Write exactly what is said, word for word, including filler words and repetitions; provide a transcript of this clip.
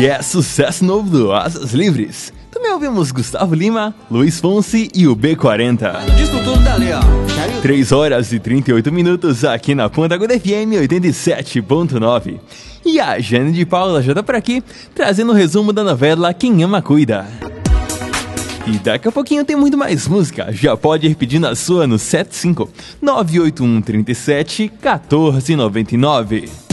E é sucesso novo do Asas Livres. Também ouvimos Gustavo Lima, Luiz Fonsi e o B quarenta. Disso tudo dali, ó. três horas e trinta e oito minutos aqui na Ponta Aguda F M oitenta e sete ponto nove. E a Jane de Paula já tá por aqui, trazendo o resumo da novela Quem Ama Cuida. E daqui a pouquinho tem muito mais música. Já pode ir pedindo a sua no sete cinco nove oito um três sete um quatro nove nove.